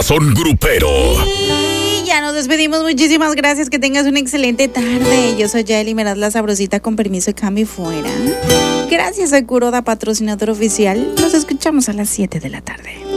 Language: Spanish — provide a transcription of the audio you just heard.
sazón grupero. Y ya nos despedimos. Muchísimas gracias. Que tengas una excelente tarde. Yo soy Yaeli Meraz, la sabrosita, con permiso de cambio y fuera. Gracias a Curoda, patrocinador oficial. Nos escuchamos a las 7 de la tarde.